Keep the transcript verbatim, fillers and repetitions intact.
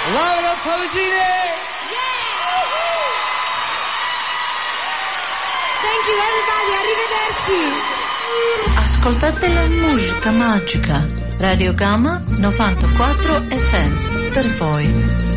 Laura Pausini! Thank you everybody, arrivederci. Ascoltate la musica magica. Radio Gamma novantaquattro F M per voi.